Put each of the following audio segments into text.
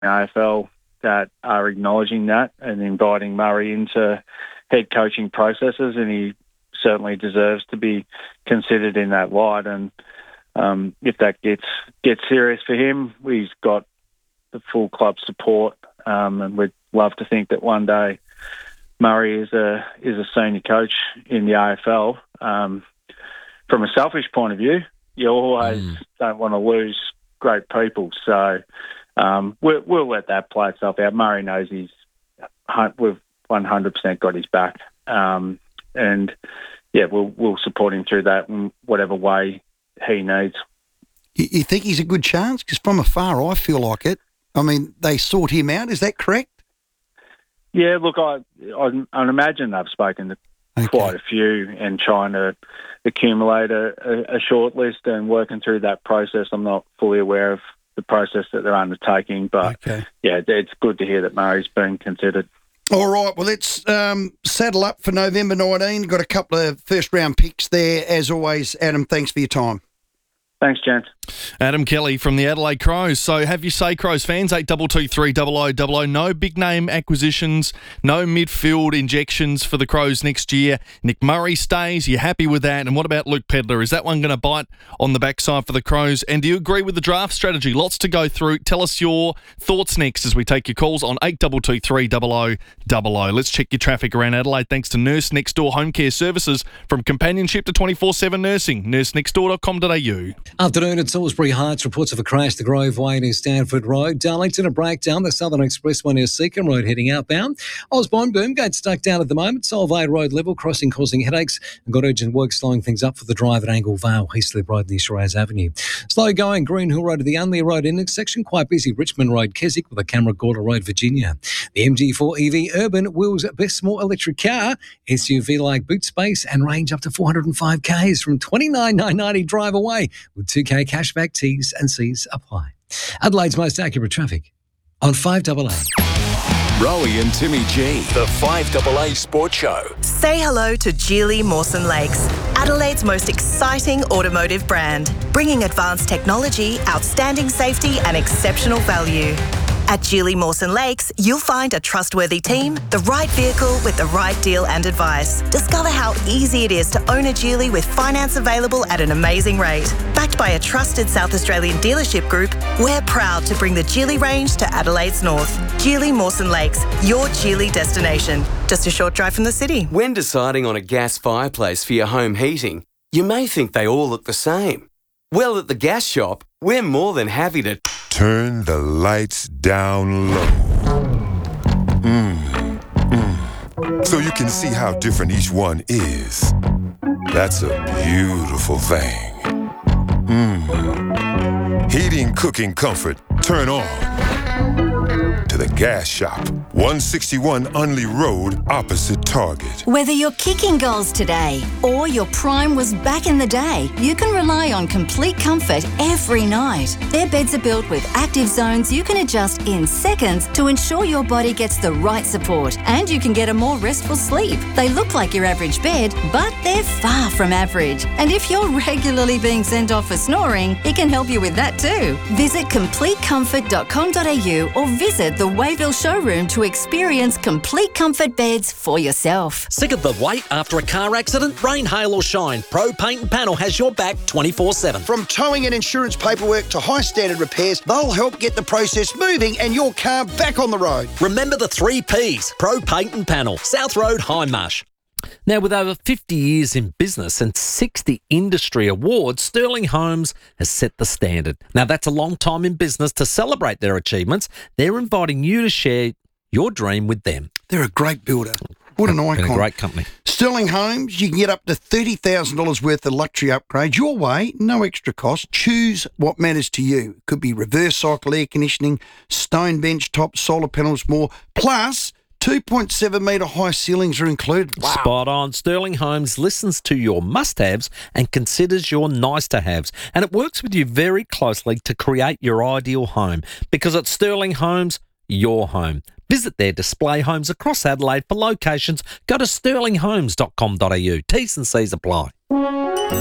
AFL that are acknowledging that and inviting Murray into head coaching processes, and he certainly deserves to be considered in that light. And if that gets serious for him, he's got the full club support, and we'd love to think that one day Murray is a senior coach in the AFL. From a selfish point of view, you always don't want to lose great people, so we'll let that play itself out. Murray knows we've 100% got his back, and yeah, we'll support him through that in whatever way he needs. You think he's a good chance? Because from afar, I feel like it. I mean, they sought him out. Is that correct? Yeah, look, I imagine they've spoken to quite a few and trying to accumulate a short list and working through that process. I'm not fully aware of the process that they're undertaking, but yeah, it's good to hear that Murray's been considered. All right, well, let's saddle up for November 19. Got a couple of first-round picks there. As always, Adam, thanks for your time. Thanks, gents. Adam Kelly from the Adelaide Crows. So have you say, Crows fans, 8223 0000. No big name acquisitions, no midfield injections for the Crows next year. Nick Murray stays. You happy with that? And what about Luke Pedler? Is that one going to bite on the backside for the Crows? And do you agree with the draft strategy? Lots to go through. Tell us your thoughts next as we take your calls on 8223 0000. Let's check your traffic around Adelaide thanks to Nurse Next Door Home Care Services, from companionship to 24/7 nursing. nursenextdoor.com.au. Afternoon at Salisbury Heights. Reports of a crash the Grove Way near Stanford Road. Darlington, a breakdown. The Southern Expressway near Seacombe Road heading outbound. Osborne, Boomgate stuck down at the moment. Solvay Road level crossing causing headaches. And got urgent work slowing things up for the drive at Angle Vale, Heaslip Road near Shiraz Avenue. Slow going Green Hill Road to the Unley Road intersection. Quite busy Richmond Road, Keswick with a Camera Gorda Road, Virginia. The MG4 EV Urban, Will's best small electric car. SUV like boot space and range up to 405 Ks from $29,990 drive away with 2K cashback. T's and C's apply. Adelaide's most accurate traffic on 5AA. Rowie and Timmy G, the 5AA Sports Show. Say hello to Geely Mawson Lakes, Adelaide's most exciting automotive brand, bringing advanced technology, outstanding safety and exceptional value. At Geely Mawson Lakes, you'll find a trustworthy team, the right vehicle with the right deal and advice. Discover how easy it is to own a Geely with finance available at an amazing rate. Backed by a trusted South Australian dealership group, we're proud to bring the Geely range to Adelaide's north. Geely Mawson Lakes, your Geely destination. Just a short drive from the city. When deciding on a gas fireplace for your home heating, you may think they all look the same. Well, at the gas shop, we're more than happy to turn the lights down low. So you can see how different each one is. That's a beautiful thing. Heating, cooking, comfort, turn on to the gas shop. 161 Unley Road, opposite Target. Whether you're kicking goals today or your prime was back in the day, you can rely on complete comfort every night. Their beds are built with active zones you can adjust in seconds to ensure your body gets the right support and you can get a more restful sleep. They look like your average bed, but they're far from average. And if you're regularly being sent off for snoring, it can help you with that too. Visit completecomfort.com.au or visit the Wayville showroom to experience complete comfort beds for yourself. Sick of the wait after a car accident? Rain, hail or shine, Pro Paint and Panel has your back 24/7. From towing and insurance paperwork to high standard repairs, they'll help get the process moving and your car back on the road. Remember the 3 Ps, Pro Paint and Panel, South Road, Hindmarsh. Now, with over 50 years in business and 60 industry awards, Sterling Homes has set the standard. Now, that's a long time in business. To celebrate their achievements, they're inviting you to share your dream with them. They're a great builder. What an icon. Been a great company. Sterling Homes, you can get up to $30,000 worth of luxury upgrades your way, no extra cost. Choose what matters to you. It could be reverse cycle air conditioning, stone bench tops, solar panels, more. Plus, 2.7 metre high ceilings are included. Wow. Spot on. Sterling Homes listens to your must-haves and considers your nice-to-haves. And it works with you very closely to create your ideal home. Because at Sterling Homes, your home. Visit their display homes across Adelaide for locations. Go to sterlinghomes.com.au. T's and C's apply.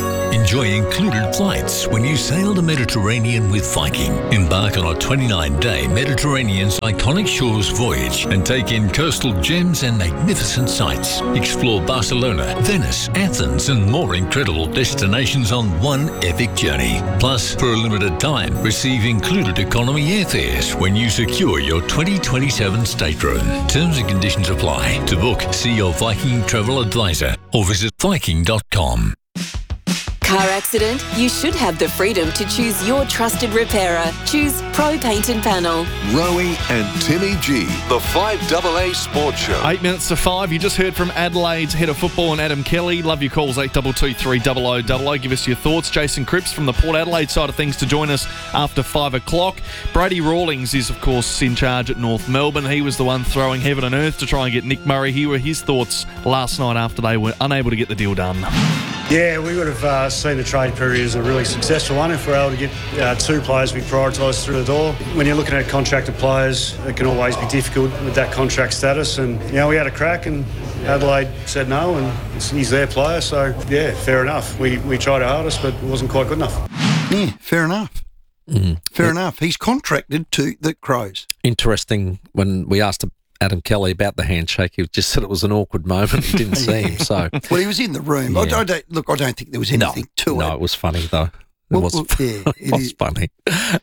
enjoy included flights when you sail the Mediterranean with Viking. Embark on a 29-day Mediterranean's iconic shores voyage and take in coastal gems and magnificent sights. Explore Barcelona, Venice, Athens, and more incredible destinations on one epic journey. Plus, for a limited time, receive included economy airfares when you secure your 2027 stateroom. Terms and conditions apply. To book, see your Viking travel advisor or visit Viking.com. Car accident? You should have the freedom to choose your trusted repairer. Choose Pro Paint and Panel. Rowie and Timmy G, the 5AA Sports Show. 8 minutes to 5. You just heard from Adelaide's head of football and Adam Kelly. Love your calls, 8223 0000. Give us your thoughts. Jason Cripps from the Port Adelaide side of things to join us after 5 o'clock. Brady Rawlings is, of course, in charge at North Melbourne. He was the one throwing heaven and earth to try and get Nick Murray. Here were his thoughts last night after they were unable to get the deal done. Yeah, we would have seen the trade period as a really successful one if we're able to get two players we prioritised through the door. When you're looking at contracted players, it can always be difficult with that contract status. And, we had a crack and Adelaide said no, and he's their player. So, yeah, fair enough. We tried our hardest, but it wasn't quite good enough. Yeah, fair enough. Fair enough. He's contracted to the Crows. Interesting, when we asked Adam Kelly about the handshake, he just said it was an awkward moment. It didn't seem so. Well, he was in the room. Yeah. I don't think there was anything to it. No, it was funny, though. It was funny.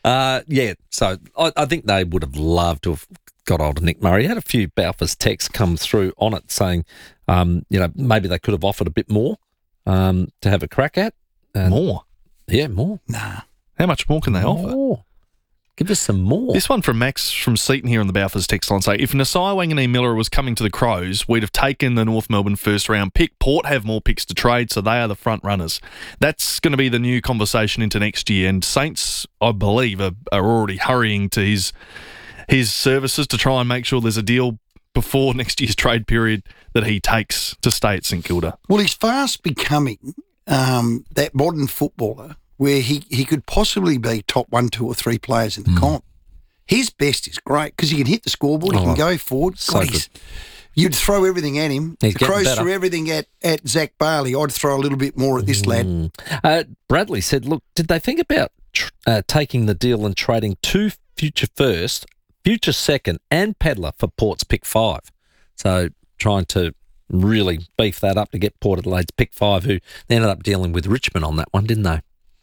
So I think they would have loved to have got hold of Nick Murray. He had a few Balfour's texts come through on it saying, maybe they could have offered a bit more to have a crack at. More? Yeah, more. Nah. How much more can they offer? Give us some more. This one from Max from Seaton here on the Balfour's text line say, if Nasai Wanganeen-Miller was coming to the Crows, we'd have taken the North Melbourne first round pick. Port have more picks to trade, so they are the front runners. That's going to be the new conversation into next year, and Saints, I believe, are already hurrying to his services to try and make sure there's a deal before next year's trade period that he takes to stay at St Kilda. Well, he's fast becoming that modern footballer where he could possibly be top 1, 2 or 3 players in the comp. His best is great because he can hit the scoreboard, he can go forward. So you'd throw everything at him. He's the Crows threw everything at Zach Bailey. I'd throw a little bit more at this lad. Bradley said, look, did they think about taking the deal and trading 2 future first, future second and Pedler for Port's pick 5? So trying to really beef that up to get Port Adelaide's pick 5, who they ended up dealing with Richmond on that one, didn't they?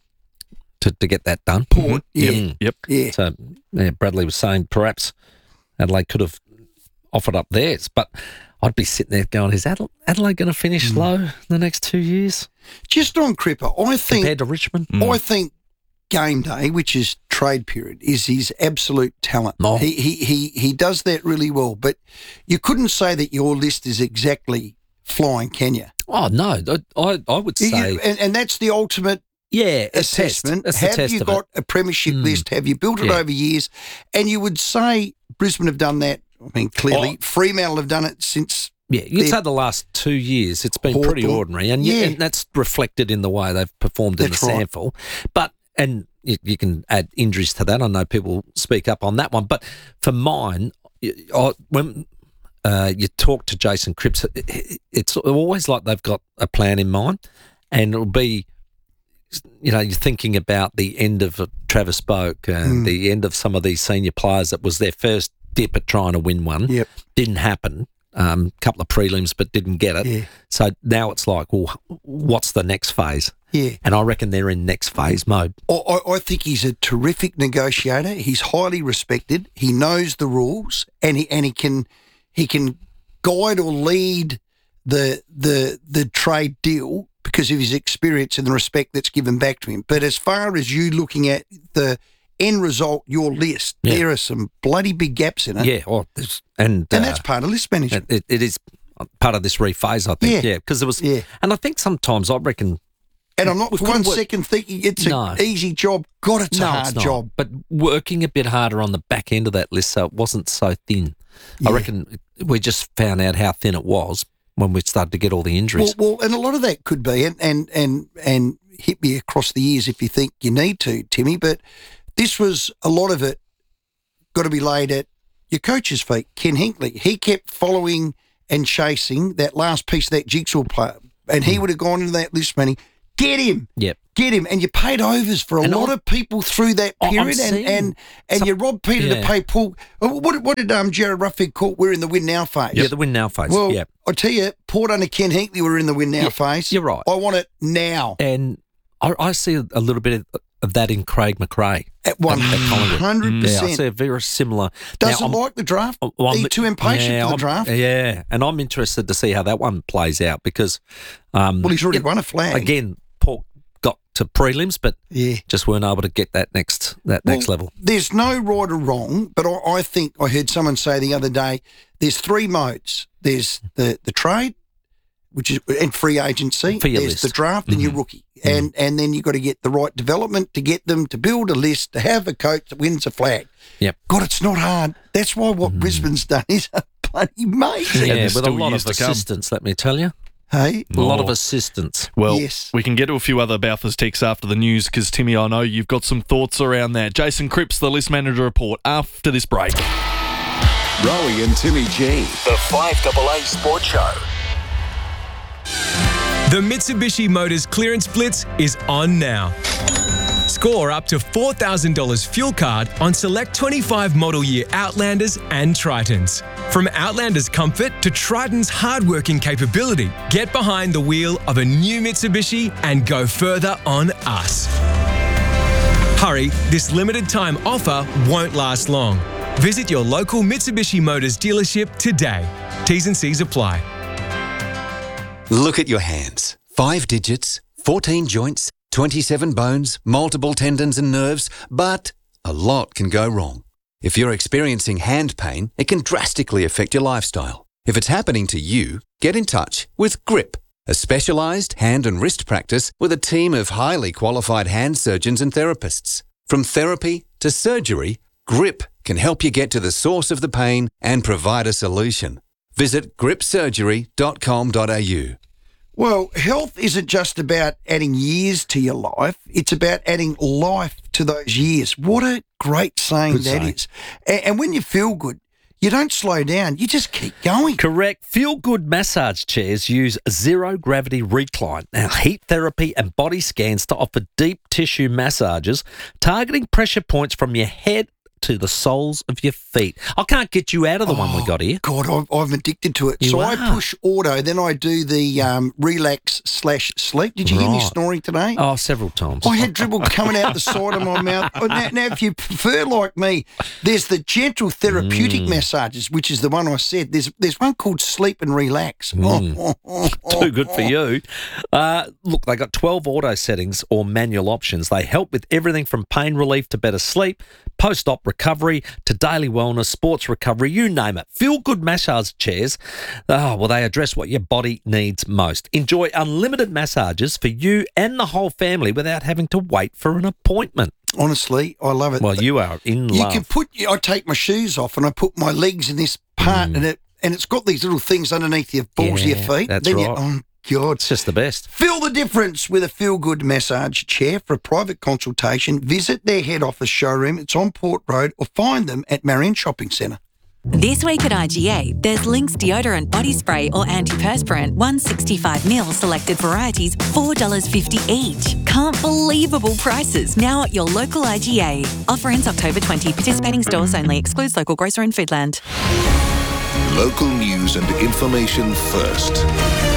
To get that done. Port, Yep. So Bradley was saying perhaps Adelaide could have offered up theirs, but I'd be sitting there going, is Adelaide going to finish low in the next 2 years? Just on Cripper, I think compared to Richmond, I think game day, which is trade period, is his absolute talent. Oh. He does that really well, but you couldn't say that your list is exactly flying, can you? Oh no, I would say, and that's the ultimate. Yeah, assessment. Have you got a premiership list? Have you built it over years? And you would say Brisbane have done that. I mean, clearly Fremantle have done it since. Yeah, you'd say the last 2 years it's been pretty ordinary, and that's reflected in the way they've performed in the SANFL. But you can add injuries to that. I know people speak up on that one, but for mine, when you talk to Jason Cripps, it's always like they've got a plan in mind, and it'll be. You're thinking about the end of Travis Boak and the end of some of these senior players that was their first dip at trying to win one. Yep. Didn't happen. Couple of prelims, but didn't get it. Yeah. So now it's like, well, what's the next phase? Yeah. And I reckon they're in next phase mode. I think he's a terrific negotiator. He's highly respected. He knows the rules, and he can guide or lead the trade deal because of his experience and the respect that's given back to him. But as far as you looking at the end result, your list, there are some bloody big gaps in it. Yeah, and that's part of list management. It is part of this rephase, I think. Yeah, because there was, and I think sometimes I reckon. And I'm not for 1 second thinking it's an easy job. God, it's a hard job. But working a bit harder on the back end of that list so it wasn't so thin. Yeah. I reckon we just found out how thin it was when we started to get all the injuries. Well, and a lot of that could be, and hit me across the years if you think you need to, Timmy, but this was a lot of it got to be laid at your coach's feet. Ken Hinkley, he kept following and chasing that last piece of that jigsaw puzzle, and he would have gone into that list, man. Get him. Yep. Get him. And you paid overs for a lot of people through that period. And you robbed Peter to pay Paul. What did Jared Ruffhead call? We're in the win now phase. Yeah, the win now phase. Well, yep. I tell you, Port under Ken Hinkley were in the win now phase. You're right. I want it now. And I see a little bit of that in Craig McRae. At 100%. Yeah, I see a very similar. Doesn't like the draft. He's too impatient for the draft. Yeah, and I'm interested to see how that one plays out because... he's already won a flag. Again, Port got to prelims, but just weren't able to get that next level. There's no right or wrong, but I think I heard someone say the other day, there's 3 modes. There's the trade, which is and free agency. There's the draft and your rookie. And then you've got to get the right development to get them to build a list, to have a coach that wins a flag. Yep. God, it's not hard. That's why what Brisbane's done is bloody amazing. Yeah, with a lot of assistance, let me tell you. Hey? A lot of assistance. Well, we can get to a few other Balfour's texts after the news because, Timmy, I know you've got some thoughts around that. Jason Cripps, the List Manager Report, after this break. Rowie and Timmy G, the 5AA Sport Show. The Mitsubishi Motors Clearance Blitz is on now. Score up to $4,000 fuel card on select 25 model year Outlanders and Tritons. From Outlander's comfort to Triton's hard-working capability, get behind the wheel of a new Mitsubishi and go further on us. Hurry, this limited time offer won't last long. Visit your local Mitsubishi Motors dealership today. T's and C's apply. Look at your hands. 5 digits, 14 joints, 27 bones, multiple tendons and nerves, but a lot can go wrong. If you're experiencing hand pain, it can drastically affect your lifestyle. If it's happening to you, get in touch with GRIP, a specialised hand and wrist practice with a team of highly qualified hand surgeons and therapists. From therapy to surgery, GRIP can help you get to the source of the pain and provide a solution. Visit gripsurgery.com.au. Well, health isn't just about adding years to your life. It's about adding life to those years. What a great saying that is. And when you feel good, you don't slow down. You just keep going. Correct. Feel Good massage chairs use zero gravity recline, now heat therapy and body scans to offer deep tissue massages, targeting pressure points from your head to the soles of your feet. I can't get you out of the one we got here. God, I'm addicted to it. I push auto, then I do the relax/sleep. Did you hear me snoring today? Oh, several times. I had dribble coming out the side of my mouth. Now, if you prefer like me, there's the gentle therapeutic massages, which is the one I said. There's one called Sleep and Relax. Too good for you. Look, they got 12 auto settings or manual options. They help with everything from pain relief to better sleep, post-op recovery to daily wellness, sports recovery, you name it. Feel Good massage chairs, they address what your body needs most. Enjoy unlimited massages for you and the whole family without having to wait for an appointment. Honestly, I love it. Well, you are in love. I take my shoes off and I put my legs in this part and it's got these little things underneath your balls of your feet. That's right. God. It's just the best. Feel the difference with a Feel Good massage chair. For a private consultation, visit their head office showroom. It's on Port Road, or find them at Marion Shopping Centre. This week at IGA, there's Lynx deodorant body spray or antiperspirant, 165ml selected varieties, $4.50 each. Can't believable prices now at your local IGA. Offer ends October 20. Participating stores only. Excludes local grocer and Foodland. Local news and information first.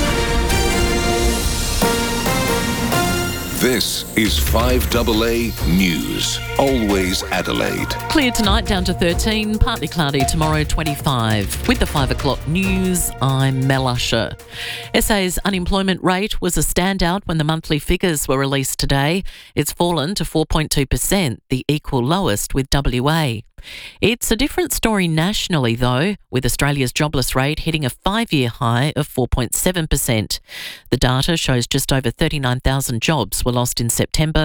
This is 5AA News. Always Adelaide. Clear tonight down to 13, partly cloudy tomorrow 25. With the 5 o'clock news, I'm Mel Usher. SA's unemployment rate was a standout when the monthly figures were released today. It's fallen to 4.2%, the equal lowest with WA. It's a different story nationally, though, with Australia's jobless rate hitting a 5-year high of 4.7%. The data shows just over 39,000 jobs were lost in September,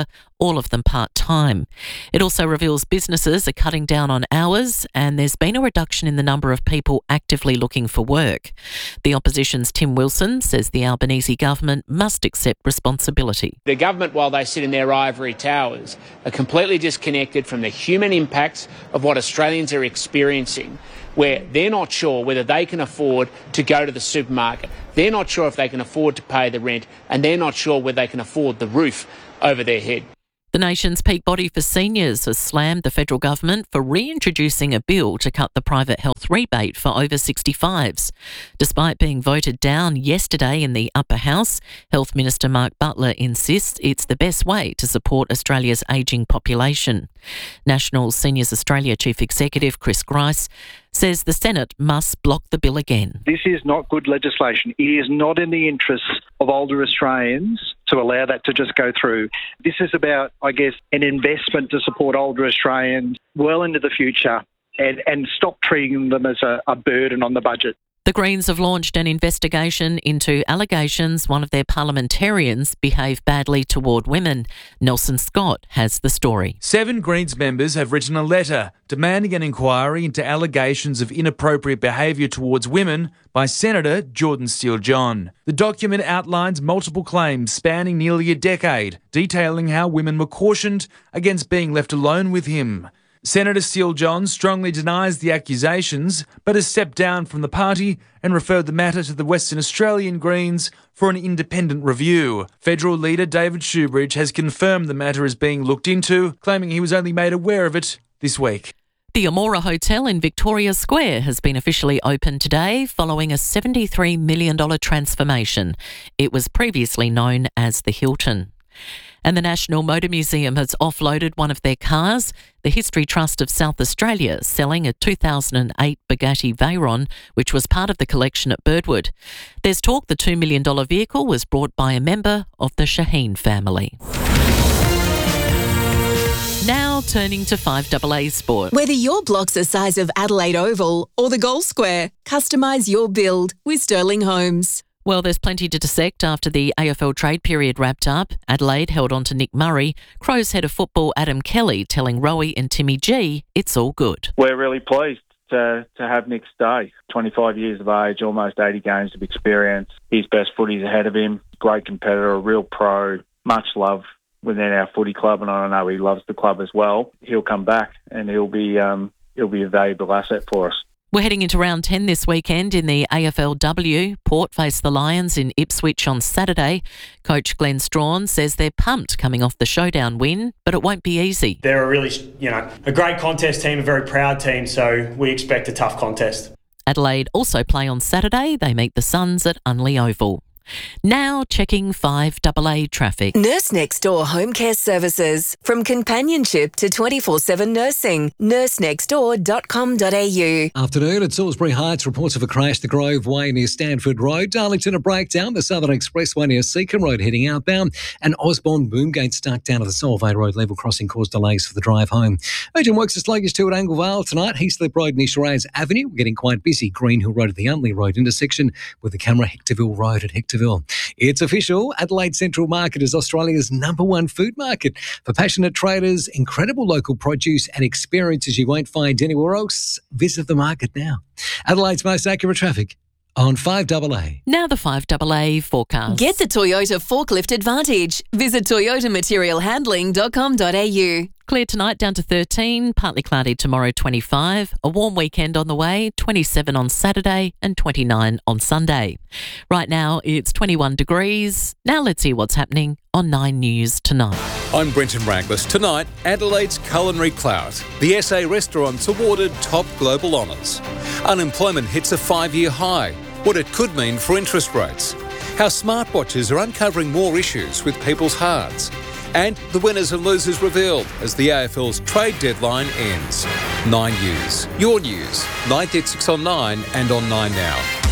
all of them part-time. It also reveals businesses are cutting down on hours and there's been a reduction in the number of people actively looking for work. The opposition's Tim Wilson says the Albanese government must accept responsibility. The government, while they sit in their ivory towers, are completely disconnected from the human impacts of what Australians are experiencing, where they're not sure whether they can afford to go to the supermarket, they're not sure if they can afford to pay the rent, and they're not sure whether they can afford the roof over their head. The nation's peak body for seniors has slammed the federal government for reintroducing a bill to cut the private health rebate for over 65s. Despite being voted down yesterday in the upper house, Health Minister Mark Butler insists it's the best way to support Australia's ageing population. National Seniors Australia Chief Executive Chris Grice says the Senate must block the bill again. This is not good legislation. It is not in the interests of older Australians to allow that to just go through. This is about, I guess, an investment to support older Australians well into the future and stop treating them as a burden on the budget. The Greens have launched an investigation into allegations one of their parliamentarians behaved badly toward women. Nelson Scott has the story. 7 Greens members have written a letter demanding an inquiry into allegations of inappropriate behaviour towards women by Senator Jordan Steele-John. The document outlines multiple claims spanning nearly a decade, detailing how women were cautioned against being left alone with him. Senator Steele-John strongly denies the accusations, but has stepped down from the party and referred the matter to the Western Australian Greens for an independent review. Federal leader David Shoebridge has confirmed the matter is being looked into, claiming he was only made aware of it this week. The Amora Hotel in Victoria Square has been officially opened today following a $73 million transformation. It was previously known as the Hilton. And the National Motor Museum has offloaded one of their cars. The History Trust of South Australia selling a 2008 Bugatti Veyron, which was part of the collection at Birdwood. There's talk the $2 million vehicle was brought by a member of the Shaheen family. Now turning to 5AA Sport. Whether your block's the size of Adelaide Oval or the Gold Square, customise your build with Sterling Homes. Well, there's plenty to dissect after the AFL trade period wrapped up. Adelaide held on to Nick Murray. Crows head of football Adam Kelly telling Rowie and Timmy G it's all good. We're really pleased to have Nick stay. 25 years of age, almost 80 games of experience. His best footy's ahead of him. Great competitor, a real pro, much love within our footy club, and I know he loves the club as well. He'll come back and he'll be a valuable asset for us. We're heading into round 10 this weekend in the AFLW. Port face the Lions in Ipswich on Saturday. Coach Glenn Strawn says they're pumped coming off the showdown win, but it won't be easy. They're a really, a great contest team, a very proud team, so we expect a tough contest. Adelaide also play on Saturday. They meet the Suns at Unley Oval. Now checking 5AA traffic. Nurse Next Door Home Care Services. From companionship to 24/7 nursing. nursenextdoor.com.au. Afternoon at Salisbury Heights. Reports of a crash the Grove Way near Stanford Road. Darlington a breakdown. The Southern Expressway near Seacombe Road heading outbound. And Osborne Boomgate stuck down at the Solvay Road level crossing caused delays for the drive home. Urgent works are sluggish too at Anglevale tonight. Heathslip Road near Shiraz Avenue. We're getting quite busy. Green Hill Road at the Unley Road intersection with the camera Hectorville Road at Hectorville. It's official. Adelaide Central Market is Australia's #1 food market. For passionate traders, incredible local produce and experiences you won't find anywhere else. Visit the market now. Adelaide's most accurate traffic on 5AA. Now the 5AA forecast. Get the Toyota Forklift Advantage. Visit toyotamaterialhandling.com.au. Clear tonight down to 13, partly cloudy tomorrow 25, a warm weekend on the way, 27 on Saturday and 29 on Sunday. Right now it's 21 degrees. Now let's see what's happening on 9 News tonight. I'm Brenton Raglas. Tonight, Adelaide's Culinary Clout. The SA restaurants awarded top global honours. Unemployment hits a 5-year high. What it could mean for interest rates. How smartwatches are uncovering more issues with people's hearts. And the winners and losers revealed as the AFL's trade deadline ends. 9 News. Your news. 9 at 6 on 9 and on 9 Now.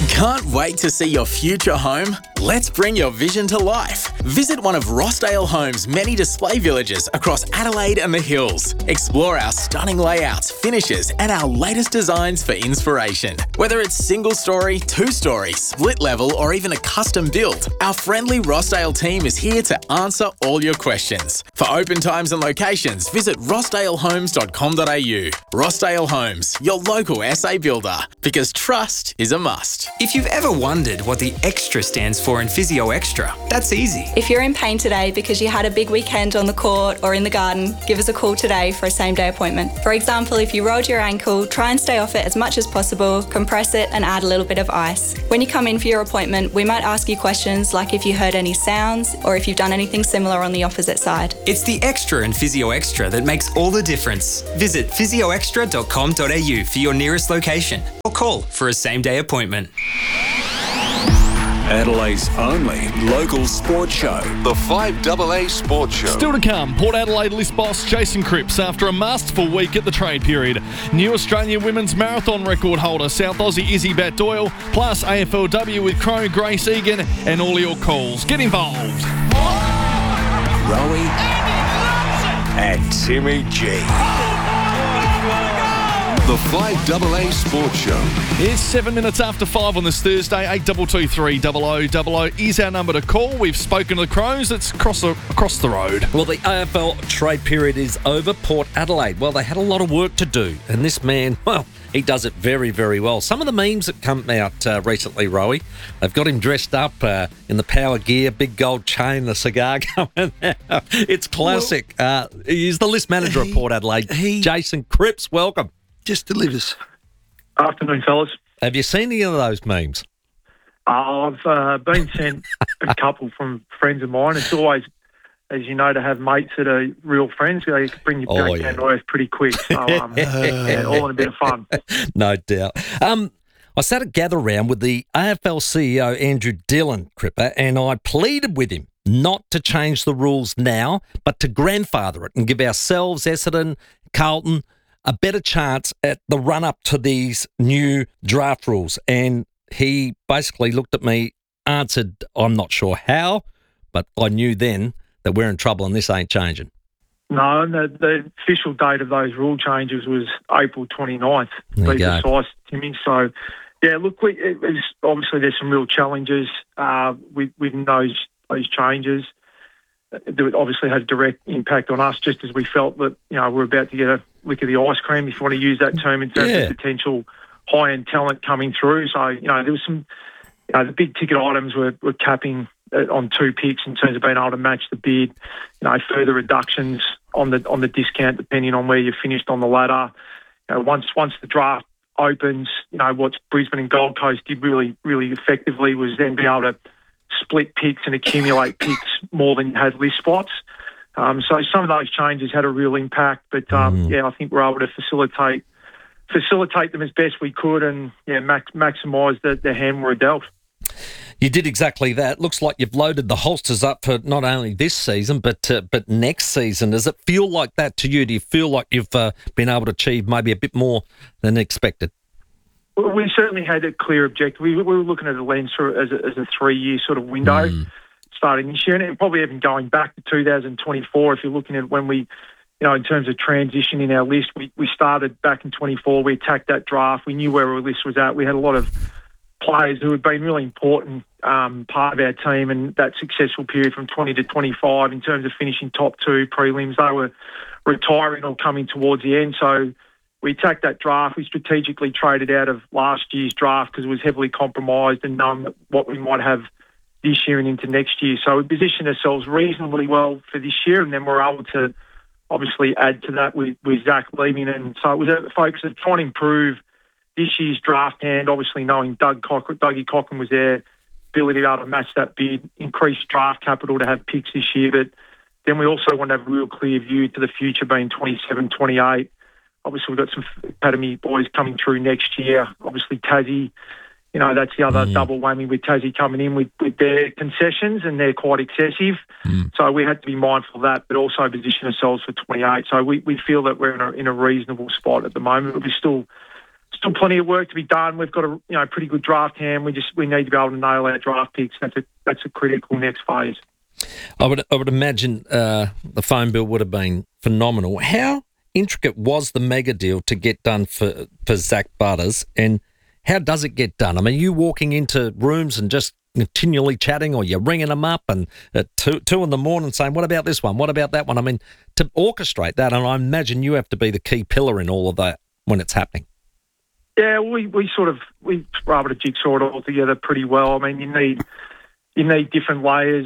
Can't wait to see your future home? Let's bring your vision to life. Visit one of Rossdale Homes' many display villages across Adelaide and the Hills. Explore our stunning layouts, finishes, and our latest designs for inspiration. Whether it's single story, two-story, split level, or even a custom build, our friendly Rossdale team is here to answer all your questions. For open times and locations, visit rossdalehomes.com.au. Rossdale Homes, your local SA builder, because trust is a must. If you've ever wondered what the extra stands for in Physio Extra, that's easy. If you're in pain today because you had a big weekend on the court or in the garden, give us a call today for a same-day appointment. For example, if you rolled your ankle, try and stay off it as much as possible, compress it and add a little bit of ice. When you come in for your appointment, we might ask you questions like if you heard any sounds or if you've done anything similar on the opposite side. It's the extra in Physio Extra that makes all the difference. Visit physioextra.com.au for your nearest location or call for a same-day appointment. Adelaide's only local sports show. The 5AA Sports Show. Still to come, Port Adelaide list boss Jason Cripps after a masterful week at the trade period. New Australian women's marathon record holder South Aussie Izzy Bat-Doyle, plus AFLW with Crow Grace Egan and all your calls. Get involved. Rowie and Timmy G. The 5AA Sports Show. It's 7 minutes after 5 on this Thursday. 8223 0000 is our number to call. We've spoken to the Crows. Let's cross the road. Well, the AFL trade period is over. Port Adelaide, well, they had a lot of work to do. And this man, well, he does it very, very well. Some of the memes that come out recently, Rowie, they've got him dressed up in the power gear, big gold chain, the cigar coming out. It's classic. He's the list manager of Port Adelaide. Jason Cripps, welcome. Just delivers. Afternoon, fellas. Have you seen any of those memes? I've been sent a couple from friends of mine. It's always, as you know, to have mates that are real friends. They bring you back down to earth pretty quick. So, yeah, all in a bit of fun. No doubt. I sat at gather round with the AFL CEO, Andrew Dillon, Cripper, and I pleaded with him not to change the rules now, but to grandfather it and give ourselves, Essendon, Carlton, a better chance at the run-up to these new draft rules. And he basically looked at me, answered, I'm not sure how, but I knew then that we're in trouble and this ain't changing. No, the official date of those rule changes was April 29th, to be precise, Timmy. So, yeah, look, obviously there's some real challenges with those changes. It obviously had a direct impact on us, just as we felt that, we're about to get a lick of the ice cream, if you want to use that term, in terms of potential high-end talent coming through. So, there was some, the big ticket items were capping on 2 picks in terms of being able to match the bid, further reductions on the discount depending on where you finished on the ladder. Once the draft opens, what Brisbane and Gold Coast did really, really effectively was then be able to split picks and accumulate picks more than you had list spots. So some of those changes had a real impact, but I think we're able to facilitate them as best we could and maximise the hand we're dealt. You did exactly that. Looks like you've loaded the holsters up for not only this season but next season. Does it feel like that to you? Do you feel like you've been able to achieve maybe a bit more than expected? Well, we certainly had a clear objective. We were looking at a lens as a 3-year sort of window starting this year, and probably even going back to 2024. If you're looking at when we, in terms of transition in our list, we started back in 24. We attacked that draft. We knew where our list was at. We had a lot of players who had been really important part of our team, and that successful period from 20 to 25 in terms of finishing top 2 prelims, they were retiring or coming towards the end. So we attacked that draft. We strategically traded out of last year's draft because it was heavily compromised and known what we might have this year and into next year. So we positioned ourselves reasonably well for this year, and then we're able to obviously add to that with Zach leaving. And so it was a focus of trying to improve this year's draft hand, obviously knowing Dougie Cochrane was there, ability to be able to match that bid, increase draft capital to have picks this year. But then we also want to have a real clear view to the future being 27, 28. Obviously, we've got some academy boys coming through next year. Obviously, Tassie, that's the other double whammy with Tassie coming in with their concessions, and they're quite excessive. So we had to be mindful of that, but also position ourselves for 28. So we feel that we're in a reasonable spot at the moment, but we're still still plenty of work to be done. We've got a pretty good draft hand. We need to be able to nail our draft picks. That's a critical next phase. I would imagine the phone bill would have been phenomenal. How intricate was the mega deal to get done for Zach Butters, and how does it get done? I mean, you walking into rooms and just continually chatting, or you're ringing them up and at 2 in the morning saying, what about this one? What about that one? I mean, to orchestrate that, and I imagine you have to be the key pillar in all of that when it's happening. Yeah, we were able to jigsaw it all together pretty well. I mean, you need different layers,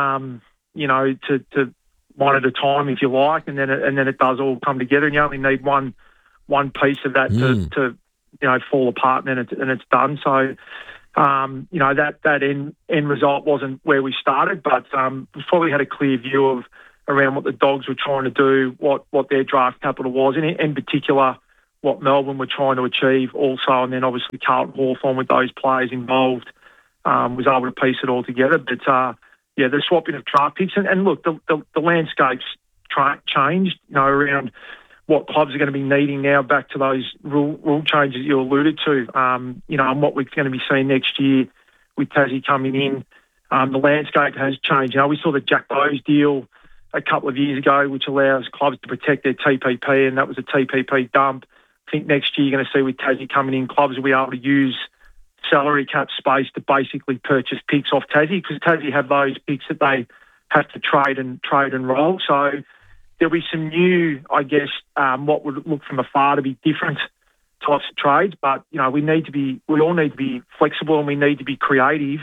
to one at a time, if you like, and then it does all come together, and you only need one piece of that to fall apart, and then it's done. So, that end result wasn't where we started, but we probably had a clear view around what the Dogs were trying to do, what their draft capital was, and in particular what Melbourne were trying to achieve also, and then obviously Carlton Hawthorn with those players involved was able to piece it all together. But the swapping of draft picks, and look, the landscape's changed, around what clubs are going to be needing now, back to those rule changes you alluded to, and what we're going to be seeing next year with Tassie coming in. The landscape has changed. We saw the Jack Bowes deal a couple of years ago, which allows clubs to protect their TPP, and that was a TPP dump. I think next year you're going to see with Tassie coming in, clubs will be able to use salary cap space to basically purchase picks off Tassie, because Tassie have those picks that they have to trade and roll. So there'll be some new, I guess, what would look from afar to be different types of trades. But we all need to be flexible, and we need to be creative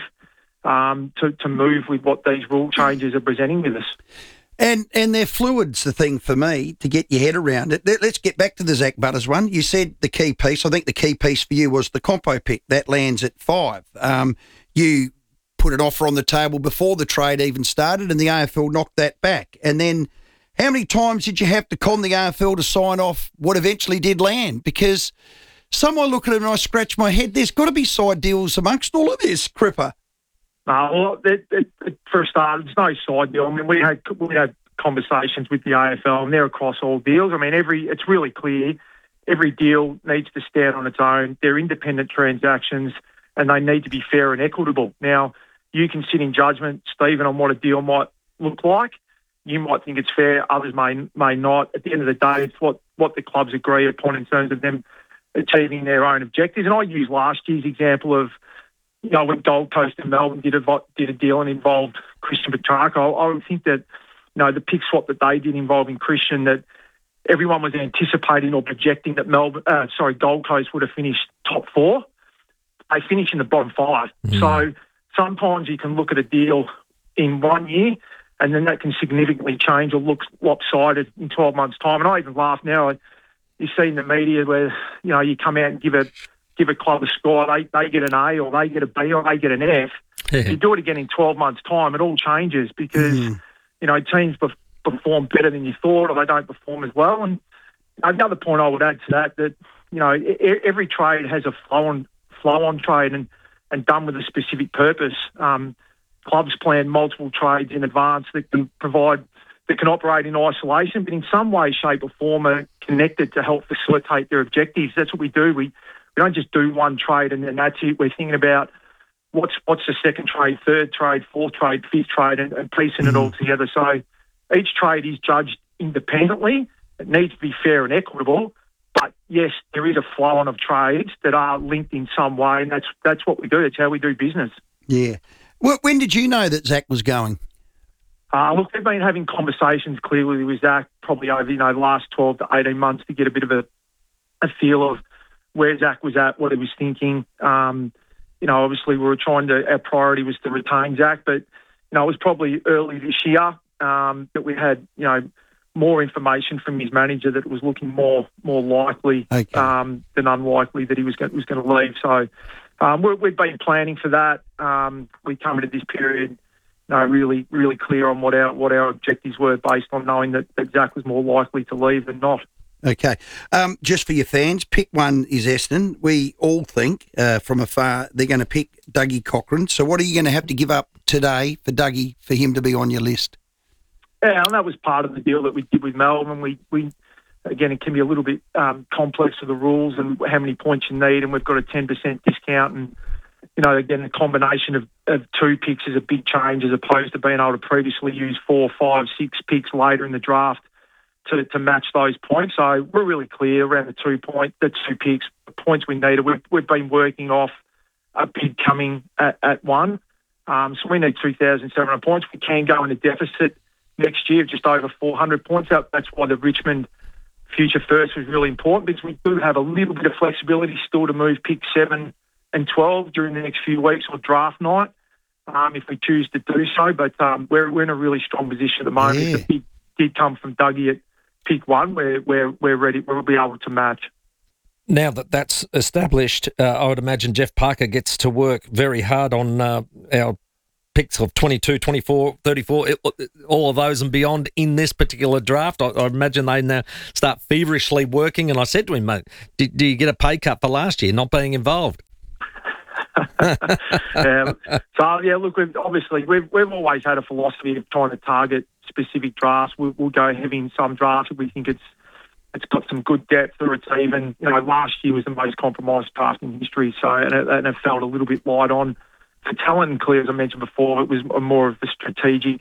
to move with what these rule changes are presenting with us. And they're fluid's the thing for me to get your head around it. Let's get back to the Zach Butters one. You said the key piece. I think the key piece for you was the compo pick. That lands at 5. You put an offer on the table before the trade even started, and the AFL knocked that back. And then how many times did you have to con the AFL to sign off what eventually did land? Because someone look at it and I scratch my head. There's got to be side deals amongst all of this, Cripper. No, for a start, it's no side deal. I mean, we had conversations with the AFL, and they're across all deals. I mean, it's really clear. Every deal needs to stand on its own. They're independent transactions, and they need to be fair and equitable. Now, you can sit in judgment, Stephen, on what a deal might look like. You might think it's fair, others may not. At the end of the day, it's what the clubs agree upon in terms of them achieving their own objectives. And I use last year's example of, when Gold Coast and Melbourne did a deal and involved Christian Petrarca. I would think that, the pick swap that they did involving Christian, that everyone was anticipating or projecting that Gold Coast would have finished top 4. They finished in the bottom 5. Mm. So sometimes you can look at a deal in 1 year, and then that can significantly change or look lopsided in 12 months' time. And I even laugh now. You see in the media where, you come out and give a club a score, they get an A, or they get a B, or they get an F. Yeah. You do it again in 12 months' time, it all changes because, teams perform better than you thought, or they don't perform as well. And another point I would add to that, every trade has a flow-on trade and done with a specific purpose. Clubs plan multiple trades in advance that can operate in isolation, but in some way, shape or form are connected to help facilitate their objectives. That's what we do. We don't just do one trade and then that's it. We're thinking about what's the second trade, third trade, fourth trade, fifth trade, and piecing it all together. So each trade is judged independently. It needs to be fair and equitable. But yes, there is a flow on of trades that are linked in some way, and that's what we do. That's how we do business. Yeah. When did you know that Zach was going? Look, we've been having conversations clearly with Zach probably over the last 12 to 18 months to get a bit of a feel of where Zach was at, what he was thinking. Obviously our priority was to retain Zach, but, it was probably early this year that we had, more information from his manager that it was looking more likely than unlikely that he was going to leave. So we've been planning for that. We come into this period really, really clear on what our objectives were based on knowing that Zach was more likely to leave than not. Okay. Just for your fans, pick one is Essendon. We all think from afar they're going to pick Dougie Cochran. So what are you going to have to give up today for Dougie for him to be on your list? Yeah, and that was part of the deal that we did with Melbourne. We again, it can be a little bit complex to the rules and how many points you need, and we've got a 10% discount. And, again, the combination of 2 picks is a big change as opposed to being able to previously use 4, 5, 6 picks later in the draft to match those points. So we're really clear around the 2 picks, the points we needed. We've been working off a bid coming at 1. So we need 2,700 points. We can go into deficit next year of just over 400 points. That's why the Richmond Future First was really important, because we do have a little bit of flexibility still to move pick 7 and 12 during the next few weeks or draft night, if we choose to do so. But we're in a really strong position at the moment. If the bid did come from Dougie at pick 1, we're ready. We'll be able to match. Now that that's established, I would imagine Jeff Parker gets to work very hard on our picks of 22, 24, 34, all of those and beyond in this particular draft. I imagine they now start feverishly working. And I said to him, mate, do you get a pay cut for last year not being involved? Look, we've always had a philosophy of trying to target specific drafts. We'll go heavy in some drafts if we think it's got some good depth, or it's even, last year was the most compromised draft in history. So, and it felt a little bit light on for talent. And clear, as I mentioned before, it was more of a strategic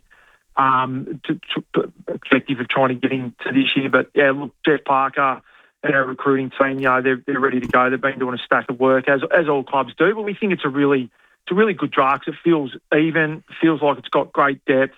objective of trying to get into this year. But yeah, look, Jeff Parker and our recruiting team, they're ready to go. They've been doing a stack of work as all clubs do. But we think it's a really good draft. It feels even, feels like it's got great depth.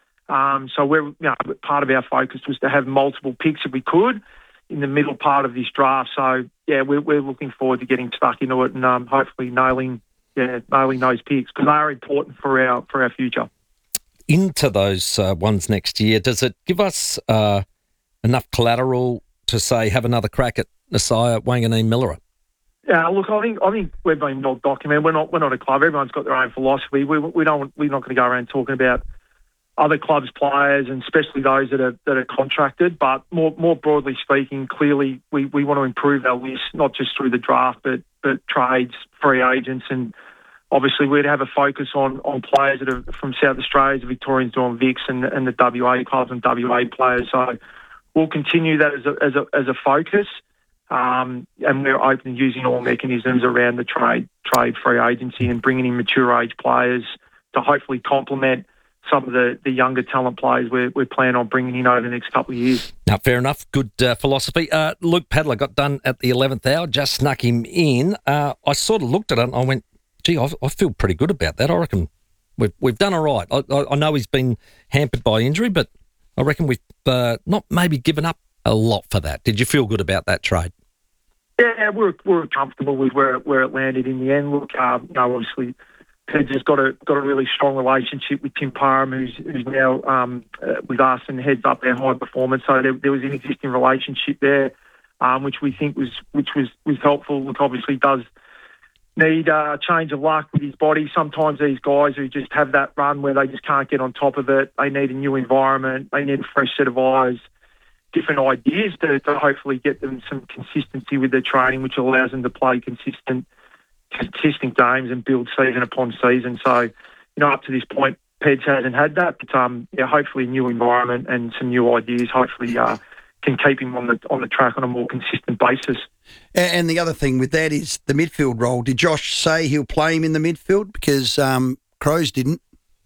So we're, part of our focus was to have multiple picks if we could in the middle part of this draft. So yeah, we're looking forward to getting stuck into it and hopefully nailing those picks, because they are important for our future. Into those ones next year, does it give us enough collateral to say have another crack at Nasiah Wanganeen-Millera? Yeah, look, I think we've been well documented. We're not a club. Everyone's got their own philosophy. We're not going to go around talking about other clubs' players, and especially those that are contracted. But more broadly speaking, clearly we want to improve our list, not just through the draft, but trades, free agents, and obviously we'd have a focus on players that are from South Australia, the Victorians doing Vics, and the WA clubs and WA players. So we'll continue that as a focus, and we're open to using all mechanisms around the trade free agency and bringing in mature age players to hopefully complement some of the younger talent players we're planning on bringing in over the next couple of years. Now, fair enough. Good philosophy. Luke Padler got done at the 11th hour, just snuck him in. I sort of looked at it and I went, gee, I feel pretty good about that. I reckon we've done all right. I know he's been hampered by injury, but I reckon we've not maybe given up a lot for that. Did you feel good about that trade? Yeah, we're comfortable with where it landed in the end. Look, obviously, Ped's has got a really strong relationship with Tim Parham, who's now with us and heads up our high performance. So there was an existing relationship there, which we think was helpful. Look, obviously does need a change of luck with his body. Sometimes these guys who just have that run where they just can't get on top of it, they need a new environment, they need a fresh set of eyes, different ideas to hopefully get them some consistency with their training, which allows them to play consistent games and build season upon season. So, up to this point, Peds hasn't had that, but hopefully a new environment and some new ideas hopefully can keep him on the track on a more consistent basis. And the other thing with that is the midfield role. Did Josh say he'll play him in the midfield? Because Crows didn't.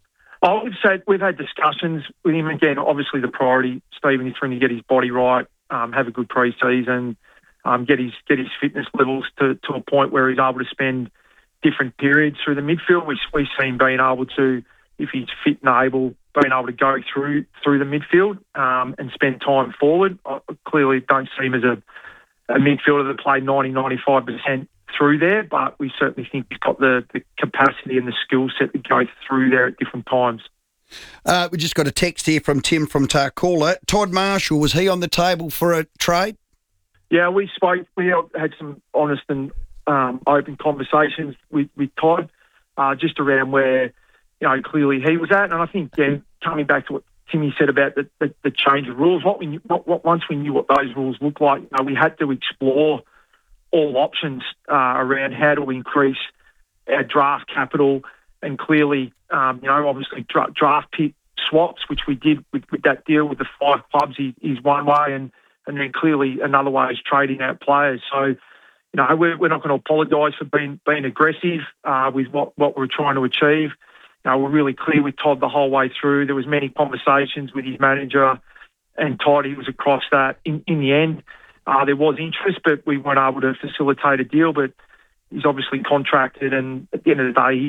I would say we've had discussions with him. Again, obviously the priority, Stephen, is for him to get his body right, have a good pre-season, get his fitness levels to a point where he's able to spend different periods through the midfield. We see him being able to, if he's fit and able, being able to go through the midfield and spend time forward. I clearly don't see him as a midfielder that played 90-95% through there, but we certainly think he's got the capacity and the skill set to go through there at different times. We just got a text here from Tim from Tarcoola. Todd Marshall, was he on the table for a trade? Yeah, we spoke. We had some honest and open conversations with Todd just around where, clearly he was at. And I think, again, coming back to what Timmy said about the change of rules, once we knew what those rules looked like, we had to explore all options around how to increase our draft capital. And clearly, obviously draft pick swaps, which we did with that deal with the 5 clubs, is one way. And and then clearly another way is trading out players. So, we're not going to apologise for being aggressive with what we're trying to achieve. We're really clear with Todd the whole way through. There was many conversations with his manager, and Todd, he was across that. In the end, there was interest, but we weren't able to facilitate a deal. But he's obviously contracted, and at the end of the day,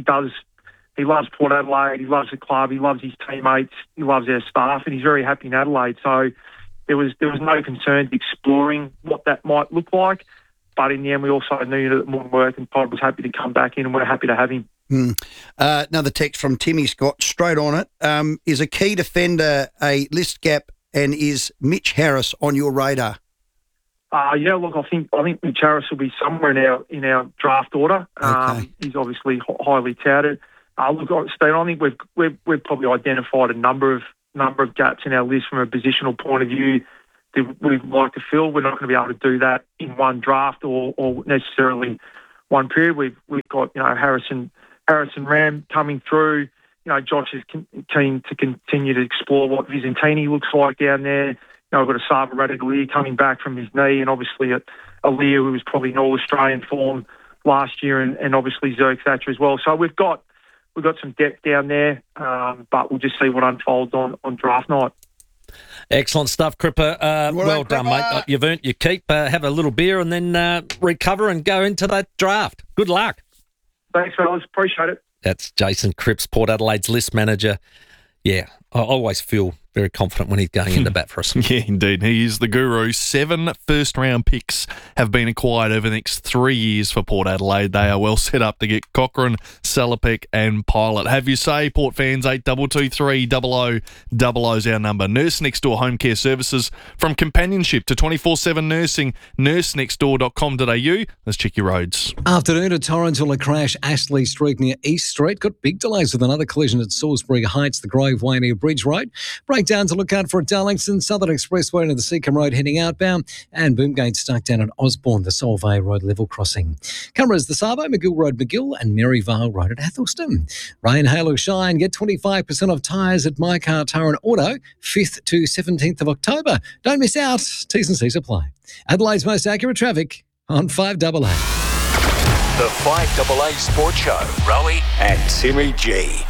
he loves Port Adelaide, he loves the club, he loves his teammates, he loves our staff, and he's very happy in Adelaide. So there was no concern exploring what that might look like. But in the end, we also knew that it wouldn't work, and Todd was happy to come back in, and we're happy to have him. Another text from Timmy Scott, straight on it. Is a key defender a list gap, and is Mitch Harris on your radar? Yeah, look, I think Mitch Harris will be somewhere in our draft order. Okay. He's obviously highly touted. Look, Steve, I think we've probably identified a number of gaps in our list from a positional point of view that we'd like to fill. We're not going to be able to do that in one draft or necessarily one period. We've got Harrison Ram coming through. Josh is keen to continue to explore what Visentini looks like down there. We've got a Sava Radaglia coming back from his knee, and obviously Aaliyah, who was probably in All-Australian form last year, and obviously Zerk Thatcher as well. So we've got some depth down there, but we'll just see what unfolds on draft night. Excellent stuff, Cripper. Well done, mate. You've earned your keep. Have a little beer and then recover and go into that draft. Good luck. Thanks, fellas. Appreciate it. That's Jason Cripps, Port Adelaide's list manager. Yeah, I always feel very confident when he's going into bat for us. Yeah, indeed. He is the guru. 7 first-round picks have been acquired over the next 3 years for Port Adelaide. They are well set up to get Cochrane, Salopek and Pilot. Have you say, Port fans, 8223 0000 is our number. Nurse Next Door Home Care Services. From companionship to 24/7 nursing, nursenextdoor.com.au. Let's check your roads. Afternoon at Torrens, a crash, Astley Street near East Street. Got big delays with another collision at Salisbury Heights, the Grove Way near Bridge Road. Breakdown to look out for at Darlington, Southern Expressway into the Seacombe Road heading outbound, and Boomgate stuck down at Osborne, the Solvay Road level crossing. Cameras, the Savo, McGill Road, McGill, and Maryvale Road at Athelston. Rain, hail or shine, get 25% off tyres at My Car Tyre and Auto, 5th to 17th of October. Don't miss out. T's and C's apply. Adelaide's most accurate traffic on 5AA. The 5AA Sports Show. Rowie and Timmy G.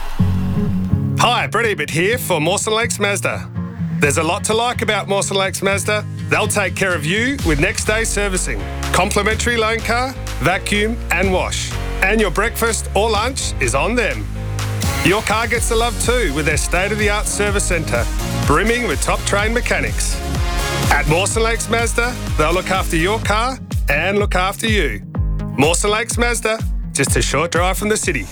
Hi, Brett Ebert here for Mawson Lakes Mazda. There's a lot to like about Mawson Lakes Mazda. They'll take care of you with next day servicing, complimentary loan car, vacuum and wash. And your breakfast or lunch is on them. Your car gets the love too with their state-of-the-art service centre, brimming with top-trained mechanics. At Mawson Lakes Mazda, they'll look after your car and look after you. Mawson Lakes Mazda, just a short drive from the city.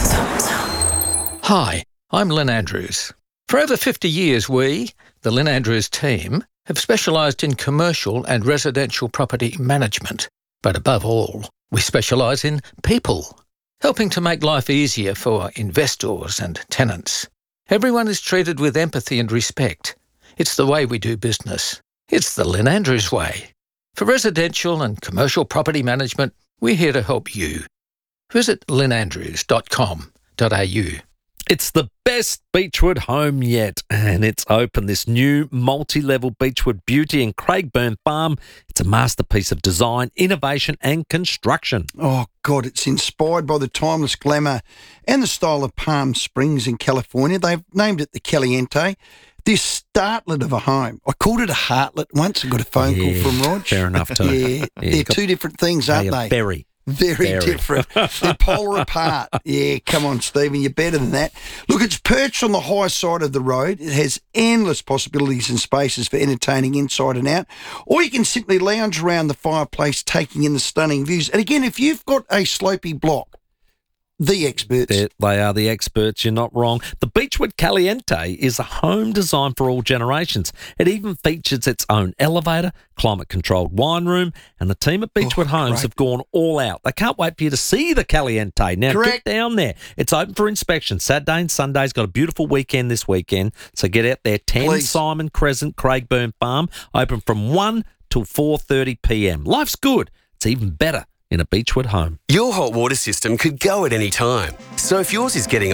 Hi, I'm Lynn Andrews. For over 50 years, we, the Lynn Andrews team, have specialised in commercial and residential property management. But above all, we specialise in people, helping to make life easier for investors and tenants. Everyone is treated with empathy and respect. It's the way we do business. It's the Lynn Andrews way. For residential and commercial property management, we're here to help you. Visit lynnandrews.com.au. It's the best Beechwood home yet, and it's open. This new multi-level Beechwood beauty in Craigburn Farm. It's a masterpiece of design, innovation and construction. Oh, God, it's inspired by the timeless glamour and the style of Palm Springs in California. They've named it the Caliente. This startlet of a home. I called it a heartlet once. I got a phone call from Rog. Fair enough, too. Yeah, they're two different things, aren't they? Very different. They're polar apart. Yeah, come on, Stephen, you're better than that. Look, it's perched on the high side of the road. It has endless possibilities and spaces for entertaining inside and out. Or you can simply lounge around the fireplace, taking in the stunning views. And again, if you've got a slopey block, the experts. They are the experts, you're not wrong. The Beechwood Caliente is a home designed for all generations. It even features its own elevator, climate-controlled wine room, and the team at Beechwood Homes have gone all out. They can't wait for you to see the Caliente. Now, get down there. It's open for inspection Saturday and Sunday's got a beautiful weekend this weekend, so get out there. 10 Simon Crescent, Craigburn Farm, open from 1 till 4:30pm. Life's good. It's even better in a Beechwood home. Your hot water system could go at any time. So if yours is getting on,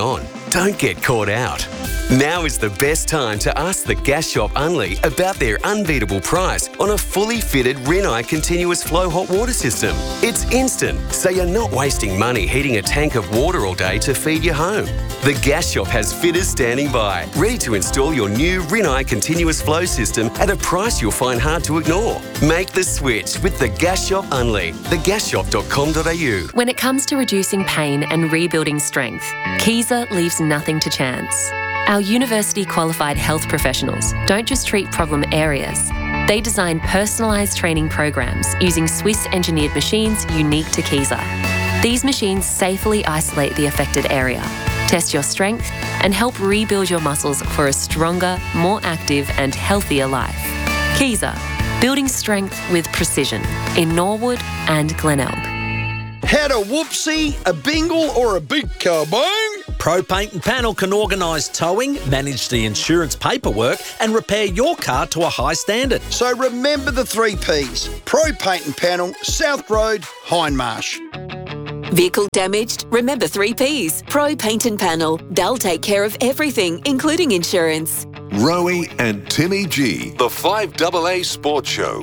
don't get caught out. Now is the best time to ask the Gas Shop Unley about their unbeatable price on a fully fitted Rinnai continuous flow hot water system. It's instant, so you're not wasting money heating a tank of water all day to feed your home. The Gas Shop has fitters standing by, ready to install your new Rinnai continuous flow system at a price you'll find hard to ignore. Make the switch with the Gas Shop Unley, thegasshop.com.au. When it comes to reducing pain and rebuilding strength, Keyser leaves nothing to chance. Our university-qualified health professionals don't just treat problem areas. They design personalised training programs using Swiss-engineered machines unique to Keyser. These machines safely isolate the affected area, test your strength, and help rebuild your muscles for a stronger, more active and healthier life. Keyser, building strength with precision in Norwood and Glenelg. Had a whoopsie, a bingle or a big kabong? Pro Paint and Panel can organise towing, manage the insurance paperwork and repair your car to a high standard. So remember the 3 Ps. Pro Paint and Panel, South Road, Hindmarsh. Vehicle damaged? Remember 3 Ps. Pro Paint and Panel. They'll take care of everything, including insurance. Rowie and Timmy G, the 5AA Sports Show.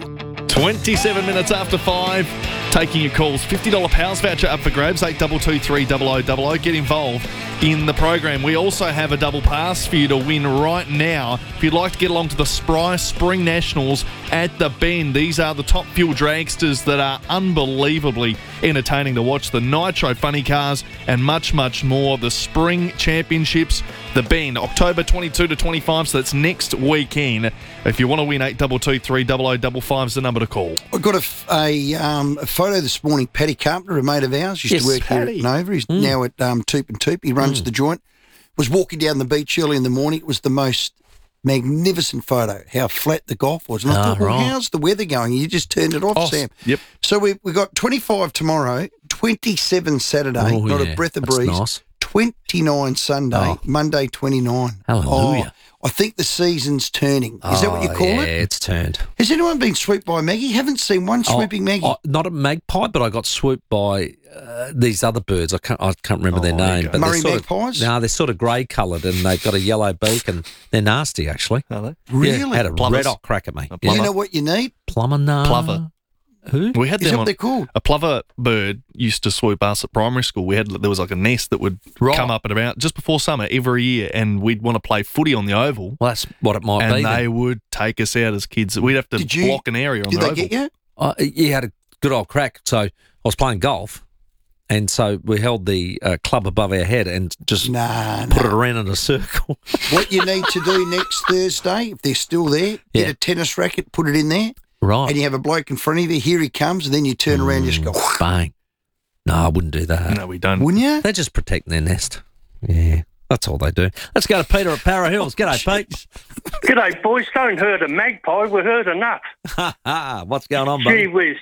27 minutes after 5, taking your calls. $50 Powers voucher up for grabs, 8223 Get involved in the program. We also have a double pass for you to win right now. If you'd like to get along to the Spry Spring Nationals at the Bend, these are the top fuel dragsters that are unbelievably entertaining to watch. The Nitro Funny Cars and much, much more. The Spring Championships, the Bend, October 22 to 25, so that's next weekend. If you want to win, 8223 is the number to call. I got a photo this morning. Paddy Carpenter, a mate of ours, used to work here at Nova. He's now at Toop and Toop. He runs the joint. Was walking down the beach early in the morning. It was the most magnificent photo, how flat the golf was. And I thought, well, how's the weather going? You just turned it off, Sam. Yep. So we got 25 tomorrow, 27 Saturday, not a breath of breeze. Nice. 29 Sunday, Monday 29. Hallelujah. I think the season's turning. Is that what you call it? Yeah, it's turned. Has anyone been swooped by Maggie? Haven't seen one swooping Maggie. Not a magpie, but I got swooped by these other birds. I can't remember their name. But Murray magpies? No, they're sort of grey coloured and they've got a yellow beak and they're nasty, actually. Are they? Really? Yeah, had a red hot crack at me. You know what you need? Plumber, no. Plover. Who? We had Is them that what on, they're called? a plover bird used to swoop us at primary school. There was like a nest that would come up at about just before summer every year, and we'd want to play footy on the oval. Well, that's what it might be. And they then. would take us out as kids. We'd have to block an area on the oval. Did they get you? He had a good old crack. So I was playing golf, and so we held the club above our head and just put it around in a circle. What you need to do next Thursday, if they're still there, get a tennis racket, put it in there. Right. And you have a bloke in front of you, here he comes, and then you turn around and just go, bang. No, I wouldn't do that. No, we don't. Wouldn't you? They're just protecting their nest. Yeah, that's all they do. Let's go to Peter at Para Hills. G'day, Pete. G'day, boys. Don't hurt a magpie. We've heard enough. What's going on, buddy? Gee whiz.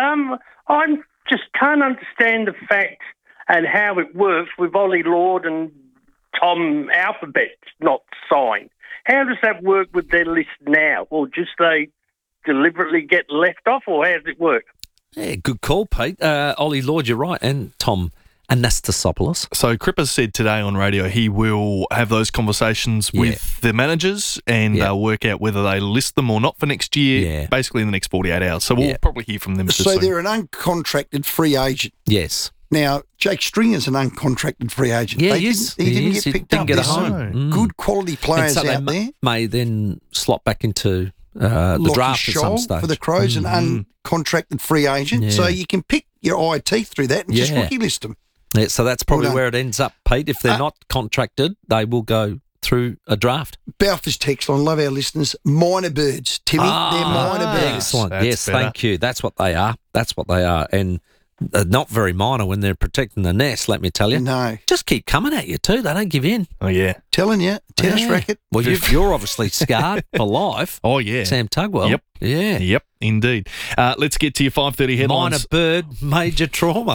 I just can't understand the fact and how it works with Ollie Lord and Tom Alphabet not signed. How does that work with their list now? Or just they deliberately get left off, or how does it work? Yeah, good call, Pete. Ollie Lord, you're right, and Tom Anastasopoulos. So Cripper said today on radio he will have those conversations with the managers and work out whether they list them or not for next year, basically in the next 48 hours. So we'll probably hear from them So soon. they're an uncontracted free agent. Yes. Now, Jake Stringer's an uncontracted free agent. Yeah, he didn't get picked up. Get a There's home. some good quality players and so out there. May then slot back into the Lockie draft at some Scholl stage. for the Crows, an uncontracted free agent. Yeah. So you can pick your eye teeth through that and just rookie list them. Yeah, so that's probably Well done. where it ends up, Pete. If they're not contracted, they will go through a draft. Balfour's text line, love our listeners. Minor birds, Timmy. They're minor birds. Excellent. Yes, thank you. That's what they are. That's what they are. And not very minor when they're protecting the nest, let me tell you. No. Just keep coming at you too. They don't give in. Oh, yeah. Telling you, tennis racket. Well, you're obviously scarred for life. Oh, yeah. Sam Tugwell. Yep. Yeah. Yep, indeed. Let's get to your 5:30 headlines. Minor bird, major trauma.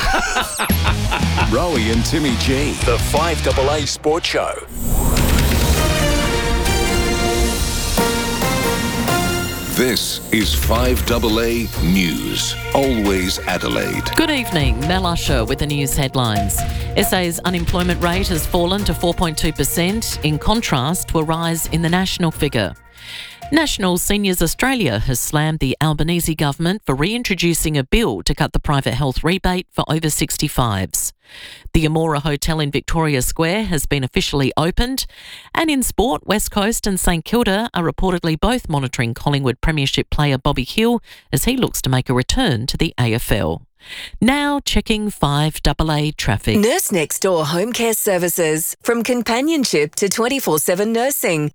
Rowie and Timmy G, the 5AA Sports Show. This is 5AA News. Always Adelaide. Good evening, Mel Usher with the news headlines. SA's unemployment rate has fallen to 4.2%, in contrast to a rise in the national figure. National Seniors Australia has slammed the Albanese government for reintroducing a bill to cut the private health rebate for over 65s. The Amora Hotel in Victoria Square has been officially opened. And in sport, West Coast and St Kilda are reportedly both monitoring Collingwood Premiership player Bobby Hill as he looks to make a return to the AFL. Now checking 5AA traffic. Nurse Next Door Home Care Services. From companionship to 24/7 nursing.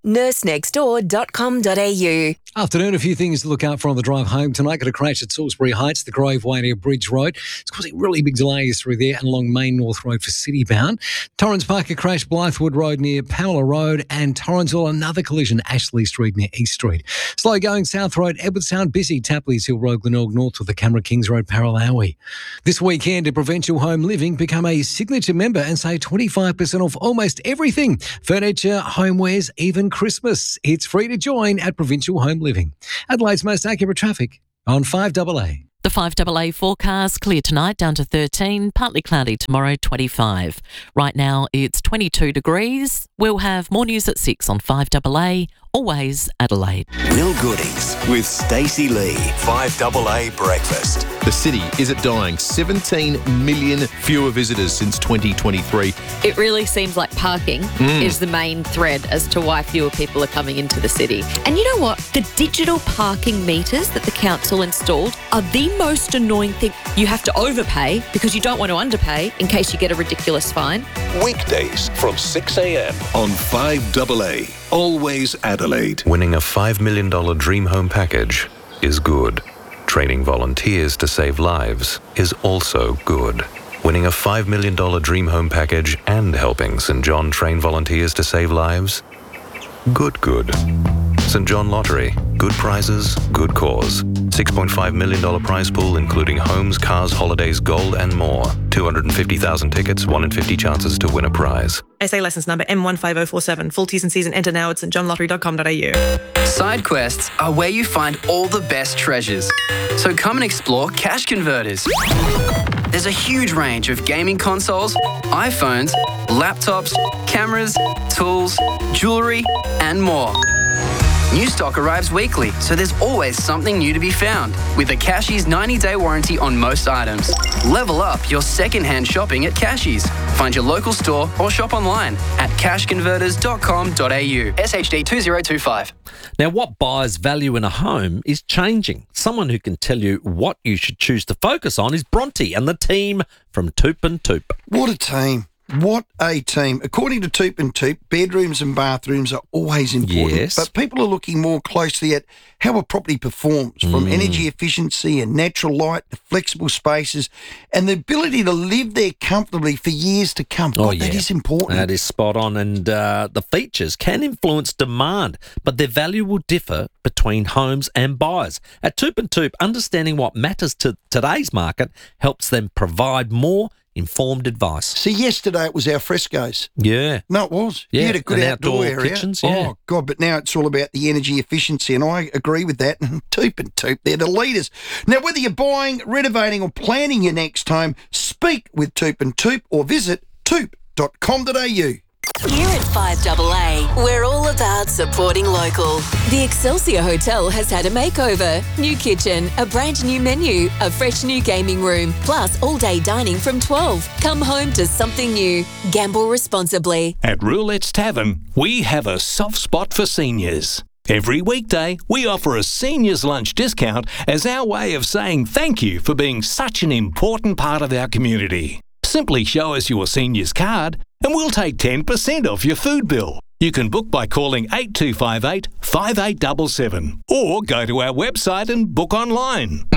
nursenextdoor.com.au. Afternoon, a few things to look out for on the drive home tonight. Got a crash at Salisbury Heights, the Grove Way near Bridge Road. It's causing really big delays through there and along Main North Road for Citybound. Torrens Park, a crash, Blythewood Road near Powella Road, and Torrensville, another collision, Ashley Street near East Street. Slow going South Road, Edwardstown, busy, Tapley's Hill Road, Glenelg North with the Camera Kings Road, Paralawi. This weekend, at Provincial Home Living, become a signature member and save 25% off almost everything. Furniture, homewares, even Christmas. It's free to join at Provincial Home Living. Adelaide's most accurate traffic on 5AA. The 5AA forecast, clear tonight down to 13, partly cloudy tomorrow 25. Right now it's 22 degrees. We'll have more news at 6 on 5AA, always Adelaide. Will Goodings with Stacey Lee. 5AA Breakfast. The city is it dying? 17 million fewer visitors since 2023. It really seems like parking is the main thread as to why fewer people are coming into the city. And you know what? The digital parking meters that the council installed are the most annoying thing. You have to overpay because you don't want to underpay in case you get a ridiculous fine. Weekdays from 6 a.m. on 5AA. Always Adelaide. Winning a $5 million dream home package is good. Training volunteers to save lives is also good. Winning a $5 million dream home package and helping St John train volunteers to save lives? Good. St John Lottery. Good prizes, good cause. $6.5 million prize pool including homes, cars, holidays, gold and more. 250,000 tickets, 1 in 50 chances to win a prize. SA licence number M15047. Full T's and C's and enter now at stjohnlottery.com.au. Side quests are where you find all the best treasures. So come and explore Cash Converters. There's a huge range of gaming consoles, iPhones, laptops, cameras, tools, jewellery and more. New stock arrives weekly, so there's always something new to be found. With a Cashies 90-day warranty on most items. Level up your second-hand shopping at Cashies. Find your local store or shop online at cashconverters.com.au. SHD 2025. Now, what buyers value in a home is changing. Someone who can tell you what you should choose to focus on is Bronte and the team from Toop and Toop. What a team. What a team. According to Toop and Toop, bedrooms and bathrooms are always important, Yes. but people are looking more closely at how a property performs, from energy efficiency and natural light to flexible spaces and the ability to live there comfortably for years to come. That is important. That is spot on, and the features can influence demand, but their value will differ between homes and buyers. At Toop and Toop, understanding what matters to today's market helps them provide more informed advice. See, yesterday it was our frescoes. Yeah. No, it was. Yeah, You had a good and outdoor area. kitchens, yeah. Oh, God, but now it's all about the energy efficiency, and I agree with that. And Toop and Toop, they're the leaders. Now, whether you're buying, renovating or planning your next home, speak with Toop and Toop or visit toop.com.au. Here at 5AA, we're all about supporting local. The Excelsior Hotel has had a makeover. New kitchen, a brand new menu, a fresh new gaming room, plus all-day dining from 12. Come home to something new. Gamble responsibly. At Roulette's Tavern, we have a soft spot for seniors. Every weekday, we offer a seniors lunch discount as our way of saying thank you for being such an important part of our community. Simply show us your seniors card and we'll take 10% off your food bill. You can book by calling 8258 5877 or go to our website and book online.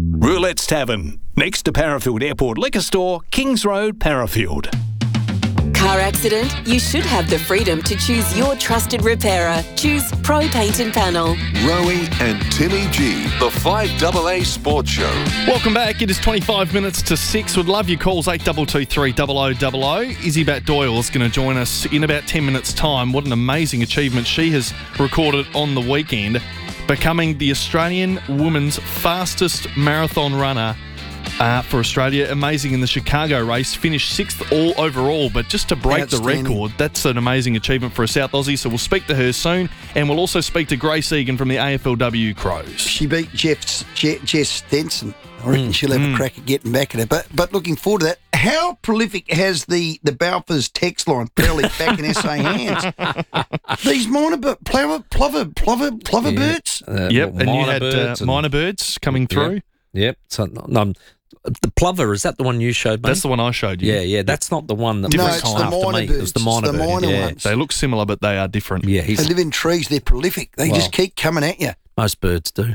Roulette's Tavern, next to Parafield Airport Liquor Store, Kings Road, Parafield. Car accident? You should have the freedom to choose your trusted repairer. Choose Pro Paint and Panel. Rowie and Timmy G, the 5AA Sports Show. Welcome back. It is 25 minutes to 6. Would love your calls, 8223 0000. Izzy Bat Doyle is going to join us in about 10 minutes' time. What an amazing achievement she has recorded on the weekend, becoming the Australian women's fastest marathon runner for Australia. Amazing in the Chicago race. Finished 6th all overall, but just to break the record, that's an amazing achievement for a South Aussie. So we'll speak to her soon, and we'll also speak to Grace Egan from the AFLW Crows. She beat Jess Stenson. I reckon she'll have a crack at getting back at her. But looking forward to that. How prolific has the Balfours text line barely back in SA hands? These plover birds? Yep, and you had minor birds coming through. Yep. So the plover, is that the one you showed me? That's the one I showed you. Yeah. That's not the one that No, was it's the after minor me. birds. It was the minor It's the bird. minor ones. They look similar, but they are different. Yeah, They live in trees. They're prolific. They just keep coming at you. Most birds do.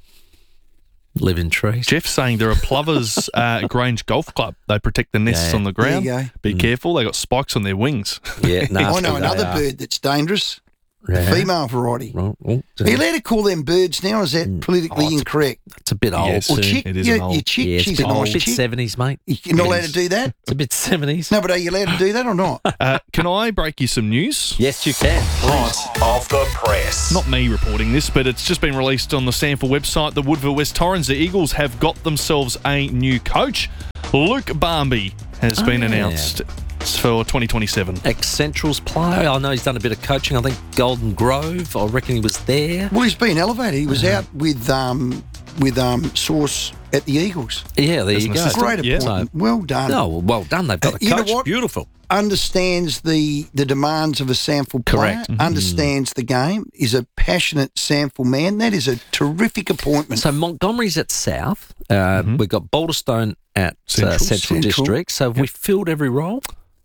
Live in trees. Jeff's saying there are plovers at Grange Golf Club. They protect the nests on the ground. There you go. Be careful. They got spikes on their wings. Yeah, I know another bird that's dangerous. The female variety. Right. Are you allowed to call them birds now? Or is that politically incorrect? It's a bit old. Yes, Or soon. chick? It is Your old. chick, Yeah, it's she's a a bit, nice bit chick. 70s, mate. You're not allowed to do that? It's a bit 70s. No, but are you allowed to do that or not? Can I break you some news? Yes, you can. Hot off the press. Not me reporting this, but it's just been released on the Sanford website. The Woodville West Torrens, the Eagles, have got themselves a new coach. Luke Barmby has been announced for 2027. Ex-Centrals player. I know he's done a bit of coaching. I think Golden Grove. I reckon he was there. Well, he's been elevated. He was out with Sauce at the Eagles. Yeah, there you go. Great appointment. Well done. No, well done. They've got a You know coach. what? Beautiful. Understands the demands of a Sanford player. Correct. Understands the game. Is a passionate Sanford man. That is a terrific appointment. So Montgomery's at South. We've got Balderstone at Central District. So have we filled every role?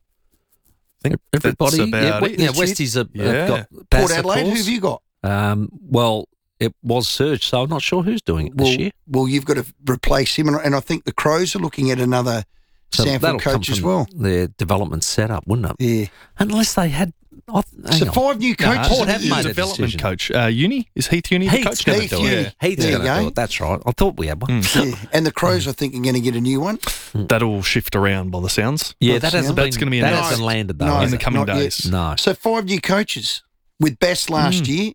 I think everybody. That's about it. Yeah, Westies have got Port Bass, of Adelaide, who course. have you got? Well, it was Serge, so I'm not sure who's doing it this year. Well, you've got to replace him, and I think the Crows are looking at another So Sanford that'll come coach as from well. Their development setup, wouldn't it? Yeah. Unless they had. So 5 new coaches. Port have He's made a a development decision. coach. Uni? Is Heath Uni the coach? Heath's Gonna do it? Heath's There you going to go. do it. That's right. I thought we had one. Yeah. And the Crows, I think, are going to get a new one. That'll shift around by the sounds. Yeah, that hasn't That's been. going to be that announced hasn't landed though. No, in the coming not yet. days. No. So 5 new coaches with Bass last year.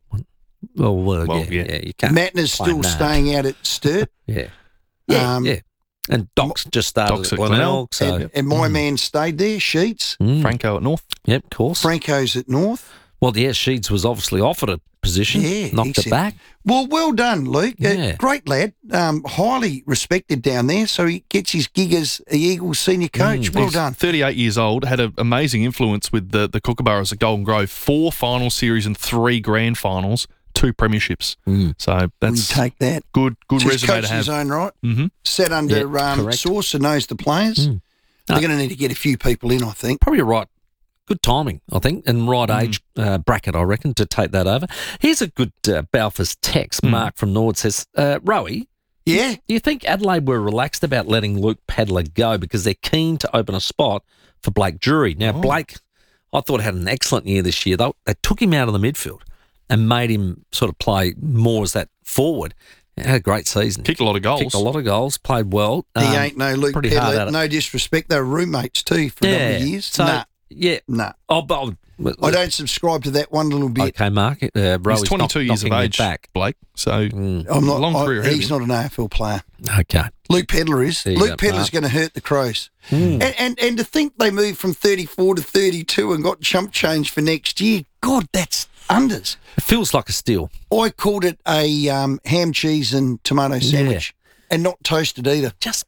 Well, yeah. yeah. You can't. Matner's claim still that. staying out at Sturt. Yeah. Yeah. Um, yeah. And Doc's just started Doc's at at Glenelg. Glenelg, So. And my man stayed there, Sheets. Franco at North. Yep, of course. Franco's at North. Well, yeah, Sheeds was obviously offered a position. Yeah. Knocked it back. Well done, Luke. Yeah. Great lad. Highly respected down there. So he gets his gig as the Eagles senior coach. Well He's done. 38 years old, had an amazing influence with the Kookaburras at Golden Grove. 4 final series and 3 grand finals, 2 premierships. So that's take that. Good So he's resume coached to in his have. own right. Mm-hmm. Sat under Yeah, correct. Sauce and knows the players. They're going to need to get a few people in, I think. Probably right. Good timing, I think, and right age bracket, I reckon, to take that over. Here's a good Balfours text. Mark from Nord says, Rowie, yeah, do you think Adelaide were relaxed about letting Luke Pedler go because they're keen to open a spot for Blake Drury? Now, Blake, I thought, had an excellent year this year. They took him out of the midfield and made him sort of play more as that forward. He had a great season. Kicked a lot of goals. Played well. He ain't no Luke pretty hard at Pedler. it. No disrespect. They were roommates too for a number of years. So, yeah. Nah. Oh, but I don't subscribe to that one little bit. Okay, Mark. He's Rowie's 22 years of knocking age, it back. Blake. So I'm not. long career ahead of He's him. not an AFL player. Okay. Luke Pedler is. There you Luke go, Pedler's Mark. going to hurt the Crows. And to think they moved from 34 to 32 and got chump change for next year. God, that's unders. It feels like a steal. I called it a ham, cheese and tomato sandwich and not toasted either. Just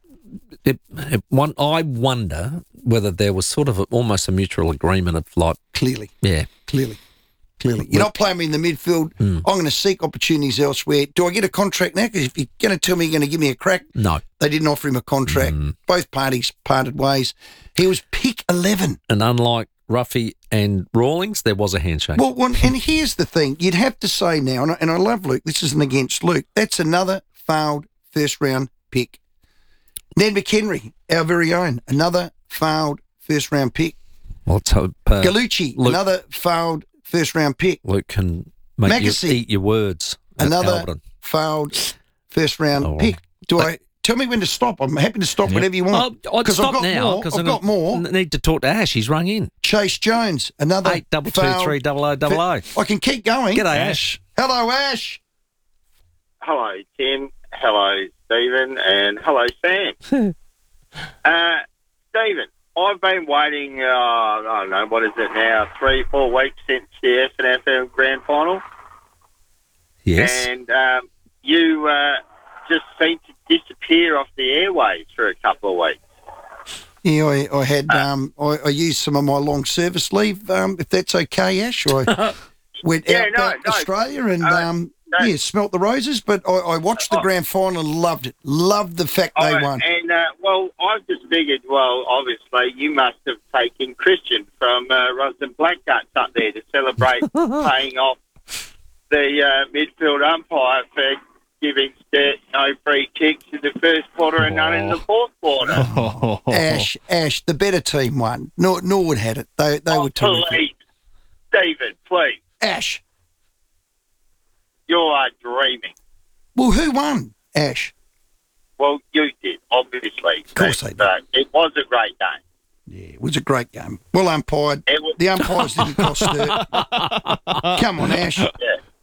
I wonder whether there was sort of almost a mutual agreement of like Clearly. Yeah. Clearly. You're not playing me in the midfield. I'm going to seek opportunities elsewhere. Do I get a contract now? Because if you're going to tell me you're going to give me a crack, No. they didn't offer him a contract. Both parties parted ways. He was pick 11. And unlike Ruffy and Rawlings, there was a handshake. Well, and here's the thing. You'd have to say now, and I love Luke, this isn't against Luke, that's another failed first-round pick. Ned McHenry, our very own, another failed first-round pick. Well, let's hope Gallucci, Luke, another failed first-round pick. Luke can make you Mackesy, eat your words. at another Alberton. failed first-round pick. Tell me when to stop. I'm happy to stop whenever you want. I'd stop now because I've got more. Need to talk to Ash. He's rung in. Chase Jones, another 8223000. I can keep going. G'day, Ash. Hello, Ash. Hello, Tim. Hello, Stephen. And hello, Sam. Stephen, I've been waiting, I don't know, what is it now, 3-4 weeks since the SNFL Grand Final. Yes. And you just seemed to disappear off the airways for a couple of weeks. Yeah, I had I used some of my long service leave, if that's okay, Ash. I went out to Australia and smelt the roses, but I watched the grand final and loved it. Loved the fact they won. And, I've just figured, obviously, you must have taken Christian from Rosden Blackguts up there to celebrate paying off the midfield umpire for giving Sturt no free kicks in the first quarter and none in the fourth quarter. Ash, the better team won. Norwood had it. They were terrific. Please, David, please. Ash. You are dreaming. Well, who won, Ash? Well, you did, obviously. Of course they did. It was a great game. Yeah, it was a great game. Well umpired. The umpires didn't cost Sturt. Come on, Ash. Yeah.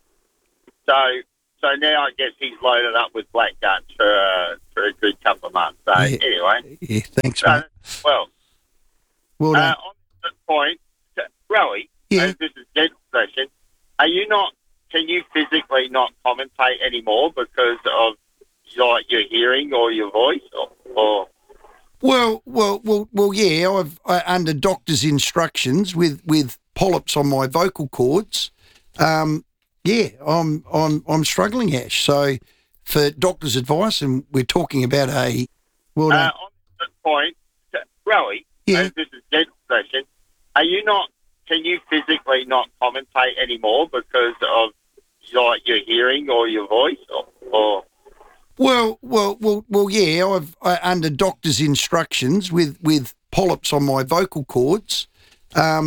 So now I guess he's loaded up with black guts for a good couple of months. So anyway. Yeah, thanks, mate. Well done. On the point, Rowie, this is a general question. Can you physically not commentate anymore because of your hearing or your voice or? Well, yeah. I under doctor's instructions with polyps on my vocal cords. I'm struggling, Ash. So, for doctor's advice, and we're talking about on the point, Rowie, this is a general question. Can you physically not commentate anymore because of your hearing or your voice or? Well, yeah. I under doctor's instructions with polyps on my vocal cords.